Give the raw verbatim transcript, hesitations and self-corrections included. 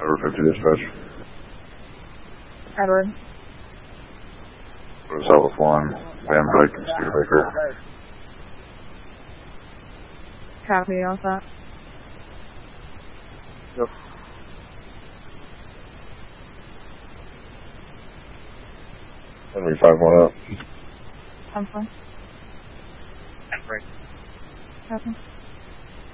Number fifty dispatch. Edward. South one, Van Dyke, Studebaker. Copy, all set. Yep. Henry five one up. I'm fine. Henry. Copy.